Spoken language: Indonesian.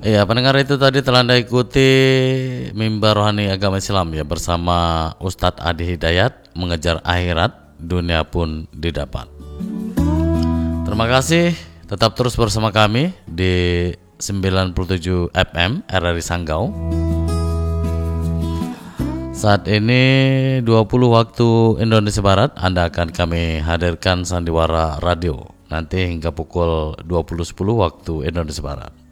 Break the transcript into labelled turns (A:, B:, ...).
A: Iya, pendengar, itu tadi telah Anda ikuti Mimbar Rohani Agama Islam ya bersama Ustadz Adi Hidayat, mengejar akhirat, dunia pun didapat. Terima kasih, tetap terus bersama kami di 97 FM RRI Sanggau. Saat ini 20 waktu Indonesia Barat, Anda akan kami hadirkan Sandiwara Radio nanti hingga pukul 20.10 waktu Indonesia Barat.